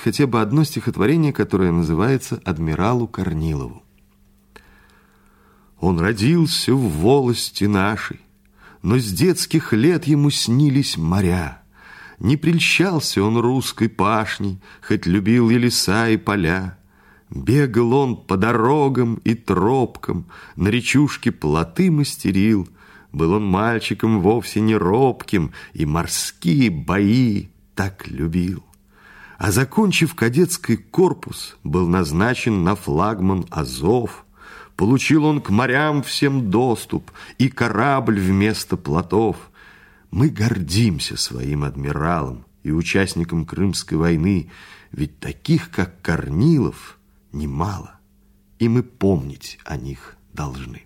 хотя бы одно стихотворение, которое называется «Адмиралу Корнилову». Он родился в волости нашей, но с детских лет ему снились моря. Не прельщался он русской пашней, хоть любил и леса, и поля. Бегал он по дорогам и тропкам, на речушке плоты мастерил. Был он мальчиком вовсе не робким, и морские бои так любил. А закончив кадетский корпус, был назначен на флагман Азов. Получил он к морям всем доступ и корабль вместо плотов. Мы гордимся своим адмиралом и участником Крымской войны, ведь таких, как Корнилов, немало, и мы помнить о них должны.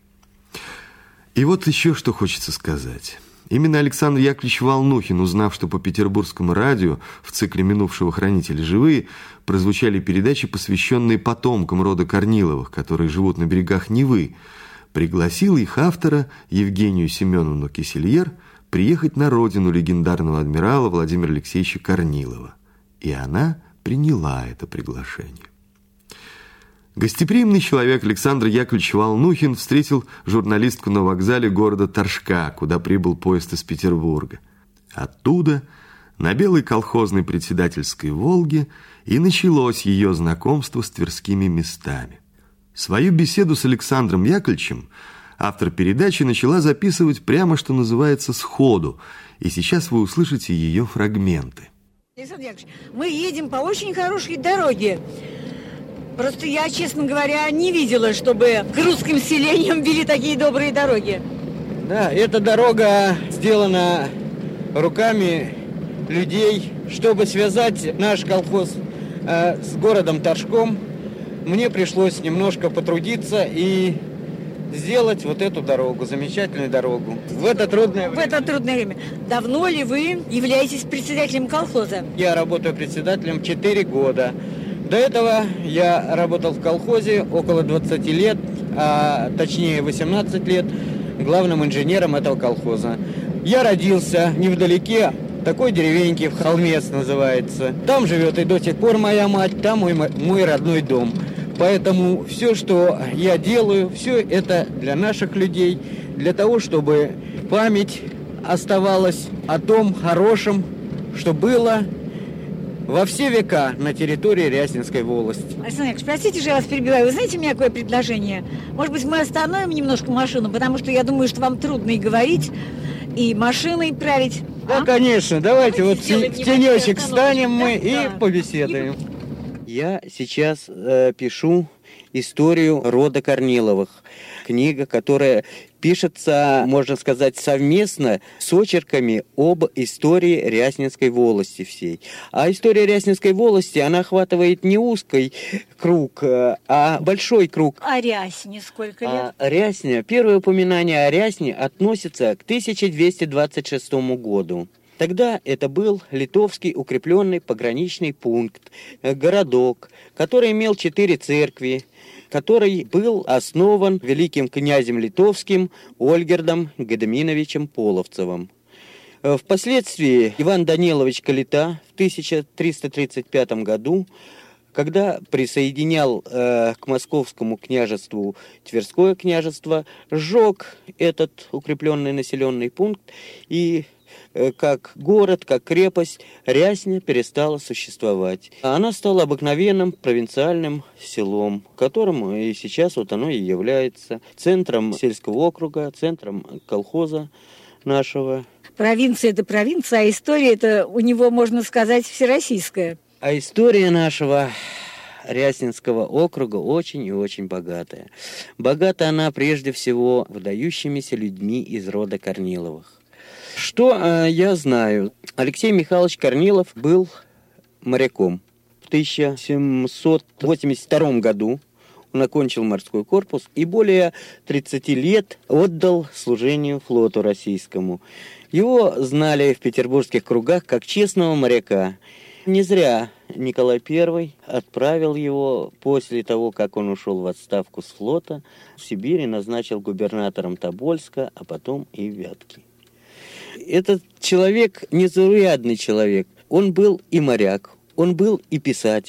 И вот еще что хочется сказать. Именно Александр Яковлевич Волнухин, узнав, что по петербургскому радио в цикле минувшего «Хранители живые» прозвучали передачи, посвященные потомкам рода Корниловых, которые живут на берегах Невы, пригласил их автора Евгению Семеновну Кисельер приехать на родину легендарного адмирала Владимира Алексеевича Корнилова. И она приняла это приглашение. Гостеприимный человек Александр Яковлевич Волнухин встретил журналистку на вокзале города Торжка, куда прибыл поезд из Петербурга. Оттуда, на белой колхозной председательской «Волге», и началось ее знакомство с тверскими местами. Свою беседу с Александром Яковлевичем автор передачи начала записывать прямо, что называется, сходу, и сейчас вы услышите ее фрагменты. Александр Яковлевич, мы едем по очень хорошей дороге. Просто я, честно говоря, не видела, чтобы к русским селениям вели такие добрые дороги. Да, эта дорога сделана руками людей, чтобы связать наш колхоз с городом Торжком. Мне пришлось немножко потрудиться и сделать вот эту дорогу, замечательную дорогу. В это трудное время. Давно ли вы являетесь председателем колхоза? Я работаю председателем 4 года. До этого я работал в колхозе около 20 лет, а точнее 18 лет, главным инженером этого колхоза. Я родился невдалеке, такой деревеньки, в Холмец называется. Там живет и до сих пор моя мать, там мой родной дом. Поэтому все, что я делаю, все это для наших людей, для того, чтобы память оставалась о том хорошем, что было во все века на территории Рясненской волости. Александр Яковлевич, простите же, я вас перебиваю. Вы знаете, у меня какое предложение? Может быть, мы остановим немножко машину, потому что я думаю, что вам трудно и говорить, и машиной править. Да, конечно. Давайте вот в тенечек встанем мы и побеседуем. Я сейчас пишу историю рода Корниловых. Книга, которая пишется, можно сказать, совместно с очерками об истории Рясненской волости всей. А история Рясненской волости, она охватывает не узкий круг, а большой круг. А Рясне сколько лет? Рясне, первое упоминание о Рясне относится к 1226 году. Тогда это был литовский укрепленный пограничный пункт, городок, который имел 4 церкви, который был основан великим князем литовским Ольгердом Гедеминовичем Половцевым. Впоследствии Иван Данилович Калита в 1335 году, когда присоединял к московскому княжеству Тверское княжество, сжег этот укрепленный населенный пункт, и как город, как крепость, Рясня перестала существовать. Она стала обыкновенным провинциальным селом, которым и сейчас вот оно и является центром сельского округа, центром колхоза нашего. Провинция – это провинция, а история – это у него, можно сказать, всероссийская. А история нашего Рясненского округа очень и очень богатая. Богата она прежде всего выдающимися людьми из рода Корниловых. Что я знаю? Алексей Михайлович Корнилов был моряком. В 1782 году он окончил морской корпус и более 30 лет отдал служению флоту российскому. Его знали в петербургских кругах как честного моряка. Не зря Николай I отправил его после того, как он ушел в отставку с флота, в Сибирь и назначил губернатором Тобольска, а потом и Вятки. Этот человек незаурядный человек. Он был и моряк, он был и писатель.